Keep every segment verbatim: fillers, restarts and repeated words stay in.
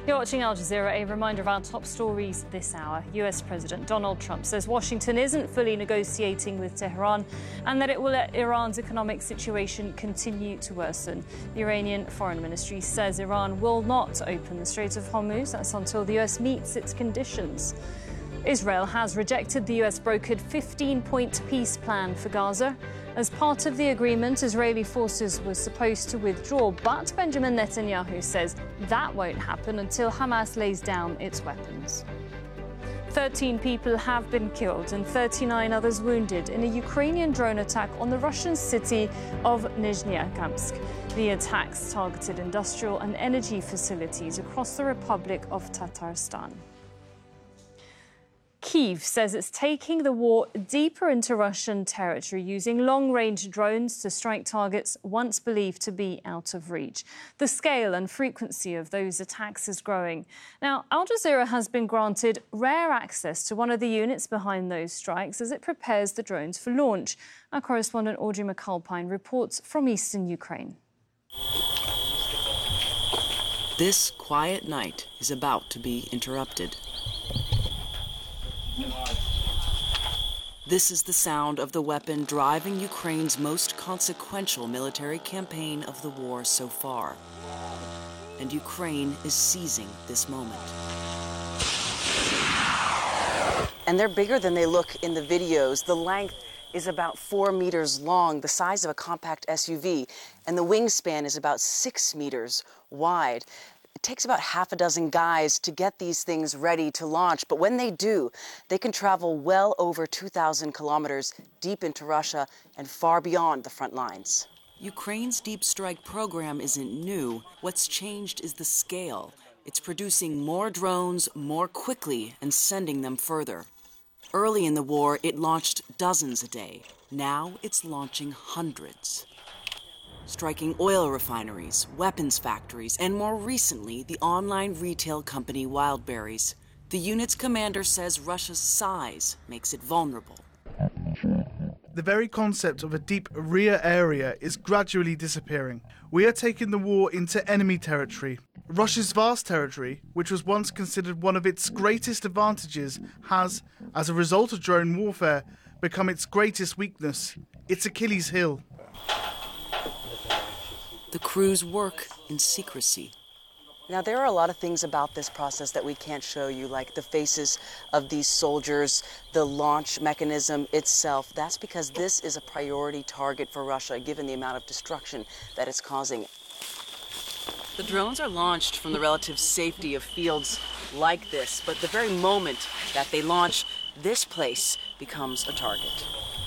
You're watching Al Jazeera. A reminder of our top stories this hour. U S President Donald Trump says Washington isn't fully negotiating with Tehran and that it will let Iran's economic situation continue to worsen. The Iranian Foreign Ministry says Iran will not open the Strait of Hormuz. That's until the U S meets its conditions. Israel has rejected the U S-brokered fifteen-point peace plan for Gaza. As part of the agreement, Israeli forces were supposed to withdraw, but Benjamin Netanyahu says that won't happen until Hamas lays down its weapons. thirteen people have been killed and thirty-nine others wounded in a Ukrainian drone attack on the Russian city of Nizhnekamsk. The attacks targeted industrial and energy facilities across the Republic of Tatarstan. Kyiv says it's taking the war deeper into Russian territory, using long-range drones to strike targets once believed to be out of reach. The scale and frequency of those attacks is growing. Now, Al Jazeera has been granted rare access to one of the units behind those strikes as it prepares the drones for launch. Our correspondent Audrey McAlpine reports from eastern Ukraine. This quiet night is about to be interrupted. This is the sound of the weapon driving Ukraine's most consequential military campaign of the war so far. And Ukraine is seizing this moment. And they're bigger than they look in the videos. The length is about four meters long, the size of a compact S U V, and the wingspan is about six meters wide. It takes about half a dozen guys to get these things ready to launch, but when they do, they can travel well over two thousand kilometers deep into Russia and far beyond the front lines. Ukraine's deep strike program isn't new. What's changed is the scale. It's producing more drones more quickly and sending them further. Early in the war, it launched dozens a day. Now it's launching hundreds. Striking oil refineries, weapons factories, and more recently, the online retail company Wildberries. The unit's commander says Russia's size makes it vulnerable. The very concept of a deep rear area is gradually disappearing. We are taking the war into enemy territory. Russia's vast territory, which was once considered one of its greatest advantages, has, as a result of drone warfare, become its greatest weakness, its Achilles heel. The crews work in secrecy. Now, there are a lot of things about this process that we can't show you, like the faces of these soldiers, the launch mechanism itself. That's because this is a priority target for Russia, given the amount of destruction that it's causing. The drones are launched from the relative safety of fields like this, but the very moment that they launch, this place becomes a target.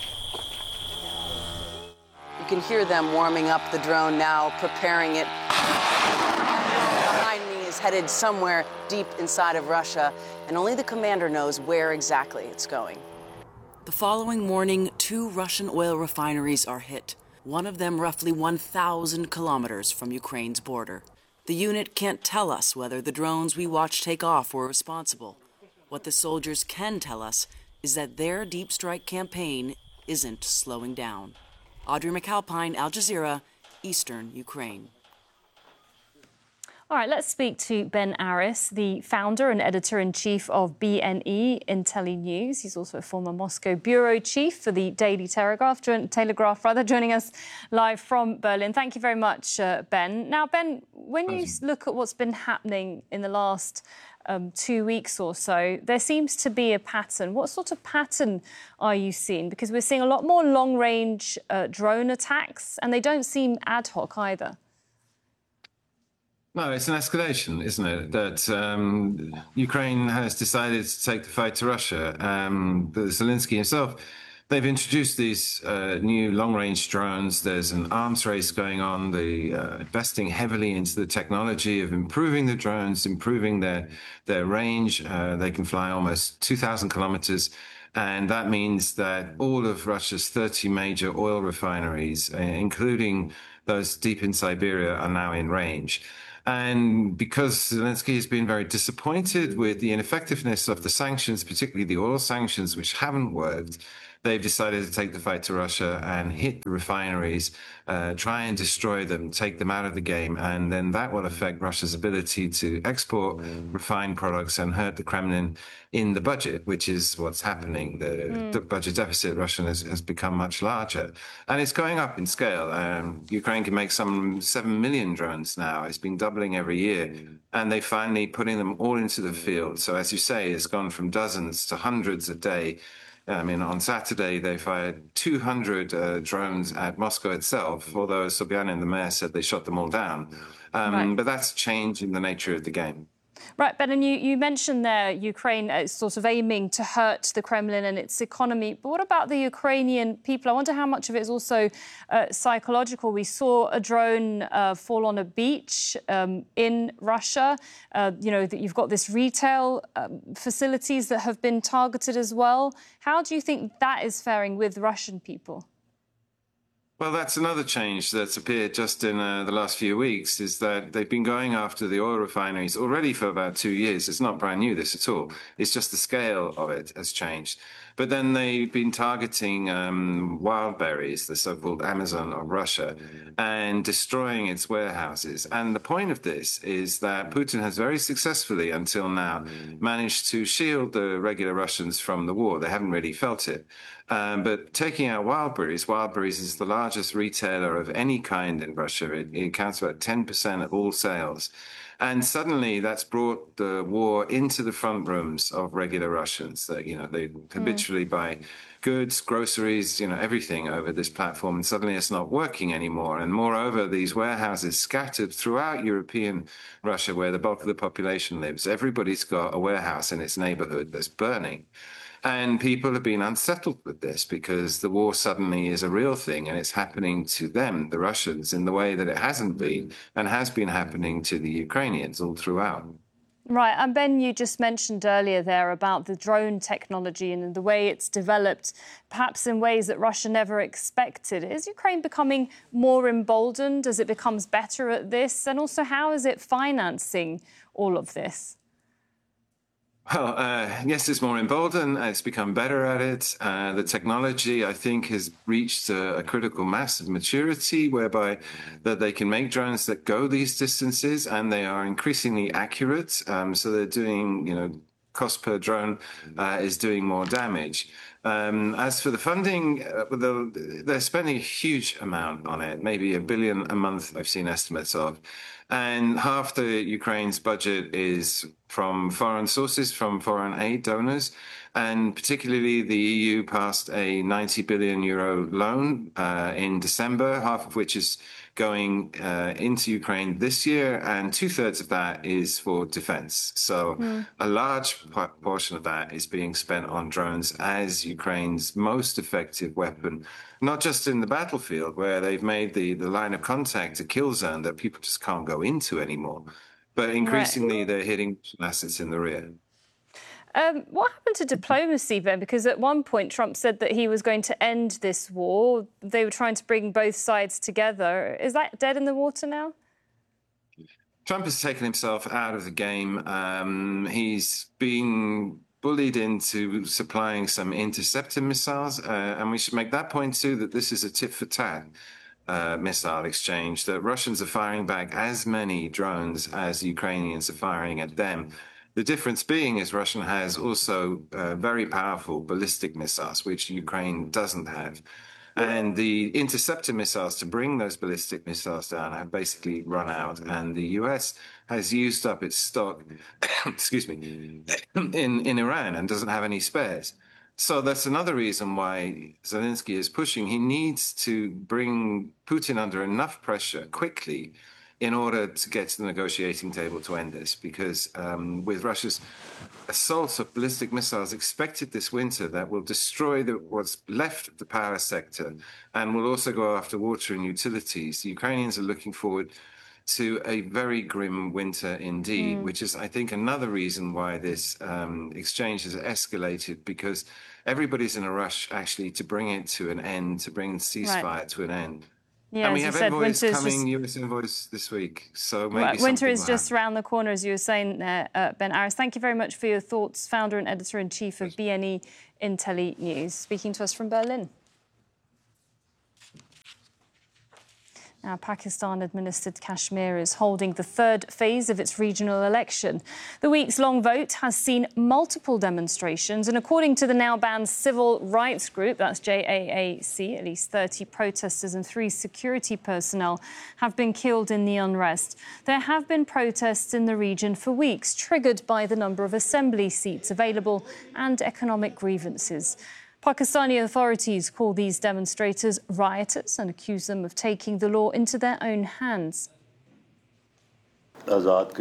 You can hear them warming up the drone now, preparing it. Behind me is headed somewhere deep inside of Russia, and only the commander knows where exactly it's going. The following morning, two Russian oil refineries are hit, one of them roughly one thousand kilometers from Ukraine's border. The unit can't tell us whether the drones we watched take off were responsible. What the soldiers can tell us is that their deep strike campaign isn't slowing down. Audrey McAlpine, Al Jazeera, Eastern Ukraine. All right, let's speak to Ben Aris, the founder and editor-in-chief of B N E IntelliNews. He's also a former Moscow bureau chief for the Daily Telegraph, Telegraph rather, joining us live from Berlin. Thank you very much, uh, Ben. Now, Ben, when you look at what's been happening in the last Um, two weeks or so, there seems to be a pattern. What sort of pattern are you seeing? Because we're seeing a lot more long-range uh, drone attacks, and they don't seem ad hoc either. No, it's an escalation, isn't it? That um, Ukraine has decided to take the fight to Russia. Um, Zelensky himself, they've introduced these uh, new long-range drones. There's an arms race going on. They're uh, investing heavily into the technology of improving the drones, improving their their range. Uh, they can fly almost two thousand kilometers. And that means that all of Russia's thirty major oil refineries, uh, including those deep in Siberia, are now in range. And because Zelensky has been very disappointed with the ineffectiveness of the sanctions, particularly the oil sanctions, which haven't worked, they've decided to take the fight to Russia and hit the refineries, uh, try and destroy them, take them out of the game, and then that will affect Russia's ability to export refined products and hurt the Kremlin in the budget, which is what's happening. The, mm. the budget deficit Russian has, has become much larger, and it's going up in scale. Um, Ukraine can make some seven million drones now. It's been doubling every year, and they finally putting them all into the field. So as you say, it's gone from dozens to hundreds a day. I mean, on Saturday, they fired two hundred uh, drones at Moscow itself, although Sobyanin, the mayor, said they shot them all down. Um, right. But that's changed in the nature of the game. Right, Ben, and you, you mentioned there Ukraine is sort of aiming to hurt the Kremlin and its economy. But what about the Ukrainian people? I wonder how much of it is also uh, psychological. We saw a drone uh, fall on a beach um, in Russia. Uh, you know, that you've got this retail um, facilities that have been targeted as well. How do you think that is faring with Russian people? Well, that's another change that's appeared just in uh, the last few weeks, is that they've been going after the oil refineries already for about two years. It's not brand new, this at all. It's just the scale of it has changed. But then they've been targeting um, Wildberries, the so-called Amazon of Russia, and destroying its warehouses. And the point of this is that Putin has very successfully, until now, managed to shield the regular Russians from the war. They haven't really felt it. Um, but taking out Wildberries, Wildberries is the largest retailer of any kind in Russia. It, it accounts for about ten percent of all sales. And suddenly that's brought the war into the front rooms of regular Russians. That, you know, they habitually mm. buy goods, groceries, you know, everything over this platform. And suddenly it's not working anymore. And moreover, these warehouses scattered throughout European Russia, where the bulk of the population lives, everybody's got a warehouse in its neighborhood that's burning. And people have been unsettled with this because the war suddenly is a real thing, and it's happening to them, the Russians, in the way that it hasn't been and has been happening to the Ukrainians all throughout. Right. And Ben, you just mentioned earlier there about the drone technology and the way it's developed, perhaps in ways that Russia never expected. Is Ukraine becoming more emboldened as it becomes better at this? And also, how is it financing all of this? Well, uh, yes, it's more emboldened. It's become better at it. Uh, the technology, I think, has reached a, a critical mass of maturity whereby that they can make drones that go these distances, and they are increasingly accurate. Um, so they're doing, you know, cost per drone uh, is doing more damage. Um, as for the funding, uh, they're spending a huge amount on it, maybe a billion a month, I've seen estimates of. And half the Ukraine's budget is from foreign sources, from foreign aid donors. And particularly the E U passed a ninety billion euro loan uh, in December, half of which is going uh, into Ukraine this year, and two-thirds of that is for defense. So mm. a large portion of that is being spent on drones as Ukraine's most effective weapon, not just in the battlefield, where they've made the, the line of contact a kill zone that people just can't go into anymore, but increasingly right. they're hitting assets in the rear. Um, what happened to diplomacy, Ben? Because at one point Trump said that he was going to end this war. They were trying to bring both sides together. Is that dead in the water now? Trump has taken himself out of the game. Um, he's been bullied into supplying some interceptor missiles. Uh, and we should make that point, too, that this is a tit-for-tat uh, missile exchange, that Russians are firing back as many drones as Ukrainians are firing at them. The difference being is Russia has also uh, very powerful ballistic missiles, which Ukraine doesn't have. And the interceptor missiles to bring those ballistic missiles down have basically run out. And the U S has used up its stock, excuse me, in, in Iran and doesn't have any spares. So that's another reason why Zelensky is pushing. He needs to bring Putin under enough pressure quickly in order to get to the negotiating table to end this, because um, with Russia's assaults of ballistic missiles expected this winter that will destroy the, what's left of the power sector and will also go after water and utilities, the Ukrainians are looking forward to a very grim winter indeed, mm. which is, I think, another reason why this um, exchange has escalated, because everybody's in a rush, actually, to bring it to an end, to bring the ceasefire right. to an end. Yeah, and we as have you said, envoys winter's coming, just... U S envoys this week. So maybe Right, winter is will just happen. around the corner, as you were saying, uh, uh, Ben Aris. Thank you very much for your thoughts, founder and editor-in-chief of B N E Intelli News, speaking to us from Berlin. Now, Pakistan-administered Kashmir is holding the third phase of its regional election. The weeks-long vote has seen multiple demonstrations, and according to the now-banned civil rights group, that's J A A C, at least thirty protesters and three security personnel have been killed in the unrest. There have been protests in the region for weeks, triggered by the number of assembly seats available and economic grievances. Pakistani authorities call these demonstrators rioters and accuse them of taking the law into their own hands. The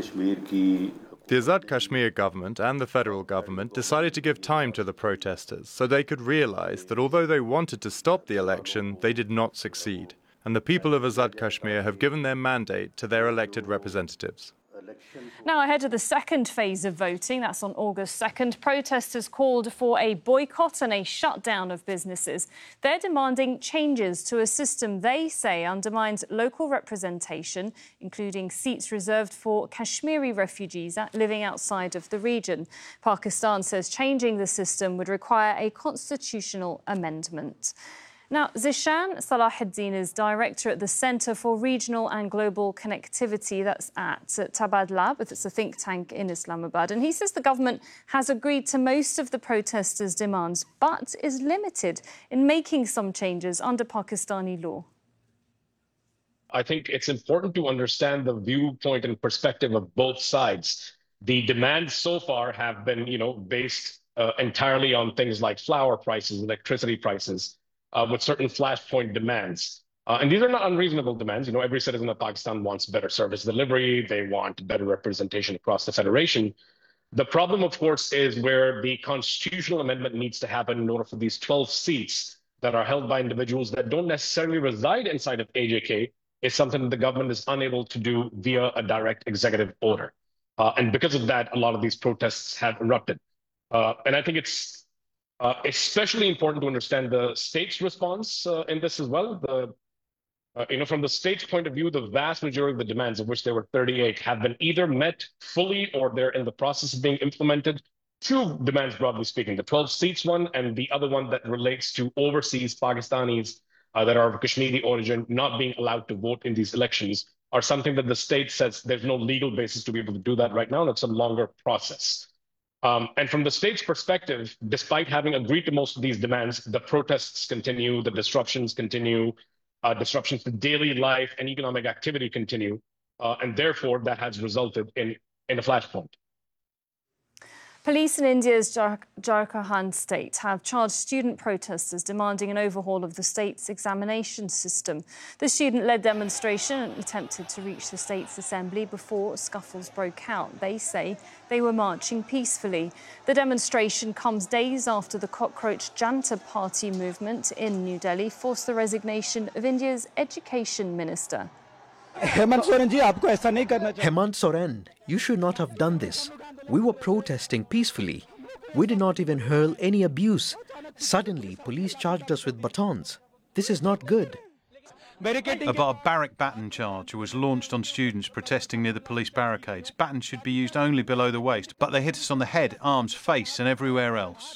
Azad Kashmir government and the federal government decided to give time to the protesters so they could realise that although they wanted to stop the election, they did not succeed. And the people of Azad Kashmir have given their mandate to their elected representatives. Now, ahead of the second phase of voting, that's on August second, protesters called for a boycott and a shutdown of businesses. They're demanding changes to a system they say undermines local representation, including seats reserved for Kashmiri refugees living outside of the region. Pakistan says changing the system would require a constitutional amendment. Now, Zishan Salahuddin is director at the Centre for Regional and Global Connectivity, that's at Tabadla, it's a think tank in Islamabad. And he says the government has agreed to most of the protesters' demands, but is limited in making some changes under Pakistani law. I think it's important to understand the viewpoint and perspective of both sides. The demands so far have been, you know, based uh, entirely on things like flour prices, electricity prices. Uh, with certain flashpoint demands. Uh, and these are not unreasonable demands. You know, every citizen of Pakistan wants better service delivery. They want better representation across the federation. The problem, of course, is where the constitutional amendment needs to happen in order for these twelve seats that are held by individuals that don't necessarily reside inside of A J K is something that the government is unable to do via a direct executive order. Uh, and because of that, a lot of these protests have erupted. Uh, and I think it's Uh, especially important to understand the state's response uh, in this as well. The, uh, you know, from the state's point of view, the vast majority of the demands, of which there were thirty-eight, have been either met fully or they're in the process of being implemented. Two demands, broadly speaking, the twelve seats one and the other one that relates to overseas Pakistanis uh, that are of Kashmiri origin not being allowed to vote in these elections are something that the state says there's no legal basis to be able to do that right now, and it's a longer process. Um, and from the state's perspective, despite having agreed to most of these demands, the protests continue, the disruptions continue, uh, disruptions to daily life and economic activity continue, uh, and therefore that has resulted in, in a flashpoint. Police in India's Jar Jharkhand state have charged student protesters demanding an overhaul of the state's examination system. The student-led demonstration attempted to reach the state's assembly before scuffles broke out. They say they were marching peacefully. The demonstration comes days after the Cockroach Janta Party movement in New Delhi forced the resignation of India's education minister. Hemant Soren, you should not have done this. We were protesting peacefully. We did not even hurl any abuse. Suddenly, police charged us with batons. This is not good. A barbaric baton charge was launched on students protesting near the police barricades. Batons should be used only below the waist, but they hit us on the head, arms, face and everywhere else.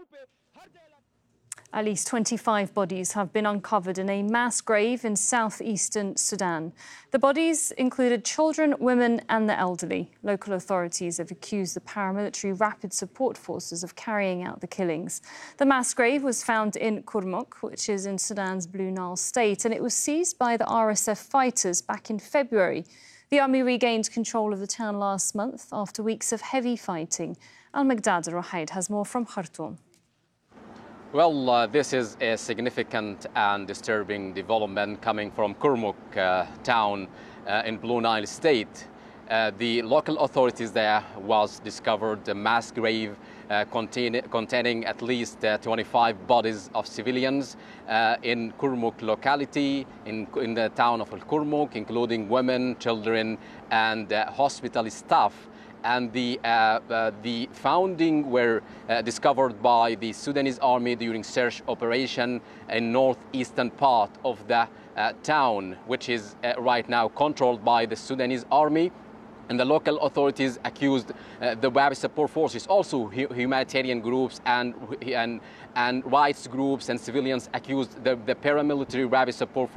At least twenty-five bodies have been uncovered in a mass grave in southeastern Sudan. The bodies included children, women and the elderly. Local authorities have accused the paramilitary Rapid Support Forces of carrying out the killings. The mass grave was found in Kurmuk, which is in Sudan's Blue Nile state, and it was seized by the R S F fighters back in February. The army regained control of the town last month after weeks of heavy fighting. Al-Magdad Rohaid has more from Khartoum. Well, uh, this is a significant and disturbing development coming from Kurmuk uh, town uh, in Blue Nile state. Uh, the local authorities there was discovered a mass grave uh, contain, containing at least uh, twenty-five bodies of civilians uh, in Kurmuk locality, in, in the town of Al-Kurmuk, including women, children and uh, hospital staff. And the, uh, uh, the founding were uh, discovered by the Sudanese army during search operation in northeastern part of the uh, town, which is uh, right now controlled by the Sudanese army. And the local authorities accused uh, the rapid support forces, also hu humanitarian groups and, and, and rights groups and civilians accused the, the paramilitary rapid support forces